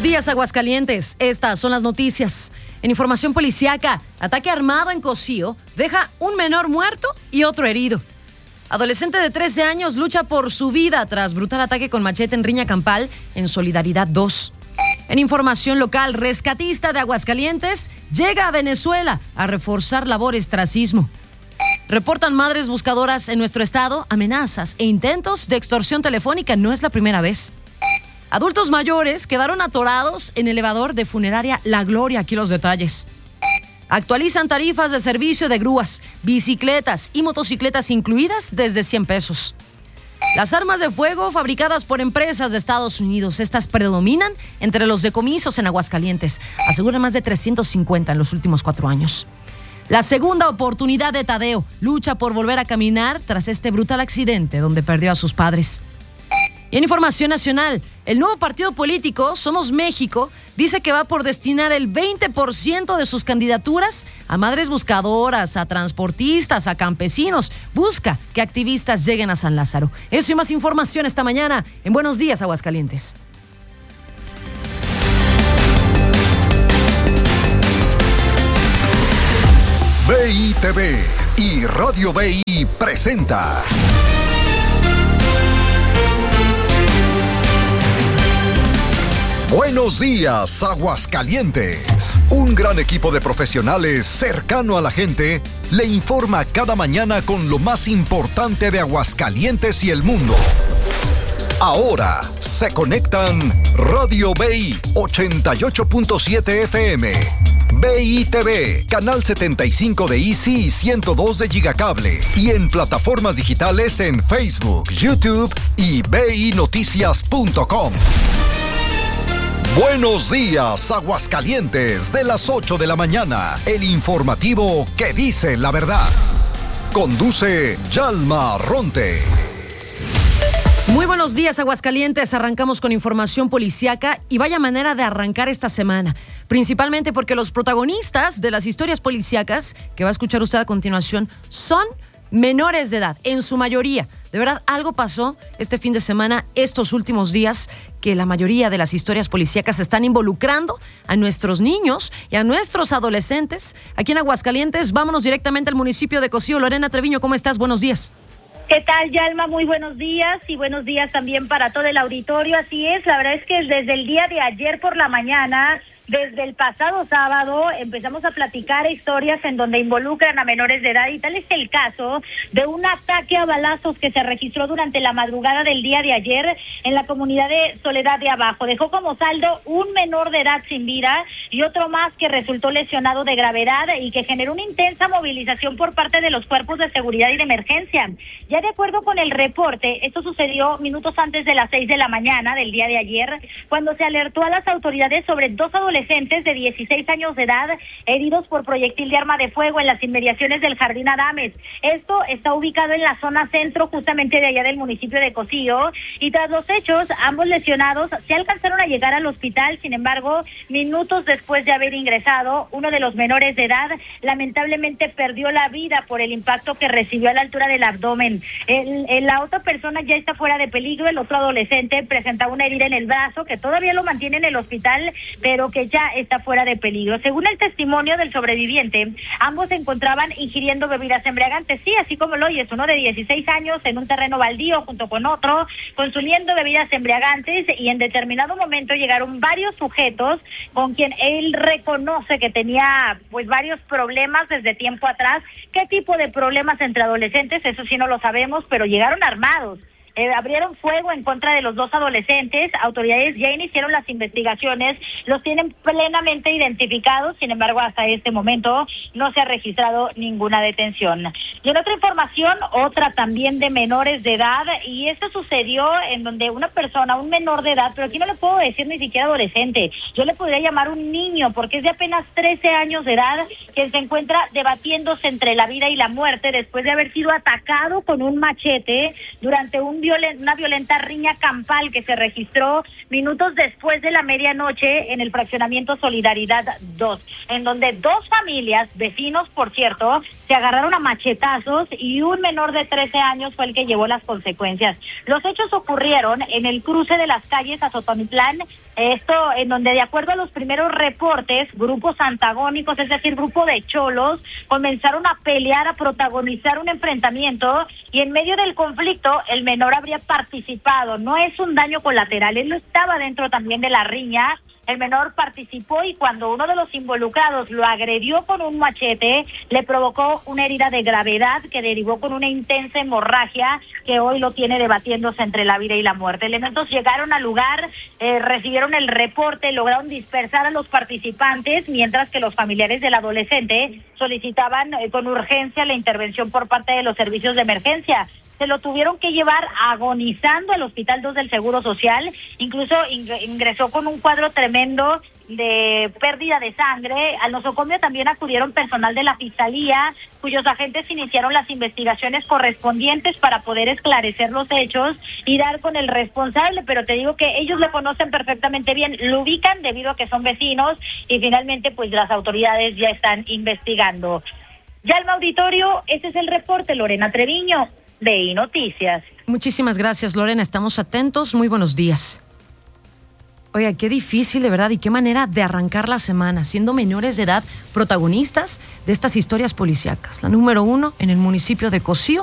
días, Aguascalientes. Estas son las noticias. En información policiaca, ataque armado en Cocío deja un menor muerto y otro herido. Adolescente de 13 años lucha por su vida tras brutal ataque con machete en riña campal en Solidaridad 2. En información local, rescatista de Aguascalientes llega a Venezuela a reforzar labores tras sismo. Reportan madres buscadoras en nuestro estado amenazas e intentos de extorsión telefónica. No es la primera vez. Adultos mayores quedaron atorados en elevador de funeraria La Gloria. Aquí los detalles. Actualizan tarifas de servicio de grúas, bicicletas y motocicletas incluidas desde 100 pesos. Las armas de fuego fabricadas por empresas de Estados Unidos, estas predominan entre los decomisos en Aguascalientes. Aseguran más de 350 en los últimos 4 años. La segunda oportunidad de Tadeo lucha por volver a caminar tras este brutal accidente donde perdió a sus padres. Y en información nacional, el nuevo partido político Somos México dice que va por destinar el 20% de sus candidaturas a madres buscadoras, a transportistas, a campesinos. Busca que activistas lleguen a San Lázaro. Eso y más información esta mañana en Buenos Días, Aguascalientes. BI TV y Radio BI presenta Buenos días, Aguascalientes. Un gran equipo de profesionales cercano a la gente le informa cada mañana con lo más importante de Aguascalientes y el mundo. Ahora se conectan Radio BI 88.7 FM, BI TV, Canal 75 de Easy y 102 de Gigacable, y en plataformas digitales en Facebook, YouTube y BINoticias.com. Buenos días, Aguascalientes, de las 8 de la mañana, el informativo que dice la verdad. Conduce Yalma Ronte. Muy buenos días, Aguascalientes. Arrancamos con información policiaca y vaya manera de arrancar esta semana, principalmente porque los protagonistas de las historias policiacas que va a escuchar usted a continuación son menores de edad, en su mayoría. De verdad, algo pasó este fin de semana, estos últimos días, que la mayoría de las historias policíacas están involucrando a nuestros niños y a nuestros adolescentes. Aquí en Aguascalientes, vámonos directamente al municipio de Cocío. Lorena Treviño, ¿cómo estás? Buenos días. ¿Qué tal, Yalma? Muy buenos días y buenos días también para todo el auditorio. Así es, la verdad es que desde el día de ayer por la mañana, desde el pasado sábado, empezamos a platicar historias en donde involucran a menores de edad, y tal es el caso de un ataque a balazos que se registró durante la madrugada del día de ayer en la comunidad de Soledad de Abajo. Dejó como saldo un menor de edad sin vida y otro más que resultó lesionado de gravedad y que generó una intensa movilización por parte de los cuerpos de seguridad y de emergencia. Ya de acuerdo con el reporte, esto sucedió minutos antes de las 6 de la mañana del día de ayer, cuando se alertó a las autoridades sobre 2 adolescentes de 16 años de edad heridos por proyectil de arma de fuego en las inmediaciones del Jardín Adames. Esto está ubicado en la zona centro, justamente de allá del municipio de Cocío, y tras los hechos, ambos lesionados se alcanzaron a llegar al hospital. Sin embargo, minutos después de haber ingresado, uno de los menores de edad lamentablemente perdió la vida por el impacto que recibió a la altura del abdomen. La otra persona ya está fuera de peligro. El otro adolescente presentaba una herida en el brazo que todavía lo mantiene en el hospital, pero que ya está fuera de peligro. Según el testimonio del sobreviviente, ambos se encontraban ingiriendo bebidas embriagantes, sí, así como lo oyes, uno de 16 años en un terreno baldío junto con otro, consumiendo bebidas embriagantes, y en determinado momento llegaron varios sujetos con quien él reconoce que tenía pues varios problemas desde tiempo atrás. ¿Qué tipo de problemas entre adolescentes? Eso sí no lo sabemos, pero llegaron armados. Abrieron fuego en contra de los 2 adolescentes. Autoridades ya iniciaron las investigaciones, los tienen plenamente identificados. Sin embargo, hasta este momento no se ha registrado ninguna detención. Y en otra información, otra también de menores de edad, y esto sucedió en donde una persona, un menor de edad, pero aquí no le puedo decir ni siquiera adolescente, yo le podría llamar un niño, porque es de apenas 13 años de edad, que se encuentra debatiéndose entre la vida y la muerte después de haber sido atacado con un machete durante un una violenta riña campal que se registró minutos después de la medianoche en el fraccionamiento Solidaridad 2, en donde dos familias, vecinos por cierto, se agarraron a machetazos y un menor de 13 años fue el que llevó las consecuencias. Los hechos ocurrieron en el cruce de las calles Azotomitlán, esto en donde de acuerdo a los primeros reportes, grupos antagónicos, es decir, grupo de cholos, comenzaron a pelear, a protagonizar un enfrentamiento y en medio del conflicto el menor habría participado. No es un daño colateral, él no estaba dentro también de la riña. El menor participó y cuando uno de los involucrados lo agredió con un machete, le provocó una herida de gravedad que derivó con una intensa hemorragia que hoy lo tiene debatiéndose entre la vida y la muerte. Elementos llegaron al lugar, recibieron el reporte, lograron dispersar a los participantes, mientras que los familiares del adolescente solicitaban con urgencia la intervención por parte de los servicios de emergencia. Se lo tuvieron que llevar agonizando al Hospital 2 del Seguro Social, incluso ingresó con un cuadro tremendo de pérdida de sangre. Al nosocomio también acudieron personal de la Fiscalía, cuyos agentes iniciaron las investigaciones correspondientes para poder esclarecer los hechos y dar con el responsable, pero te digo que ellos lo conocen perfectamente bien, lo ubican debido a que son vecinos y finalmente pues las autoridades ya están investigando. Ya el auditorio, ese es el reporte, Lorena Treviño, de Noticias. Muchísimas gracias, Lorena. Estamos atentos. Muy buenos días. Oiga, qué difícil, de verdad, y qué manera de arrancar la semana, siendo menores de edad protagonistas de estas historias policíacas. La número 1 en el municipio de Cocío.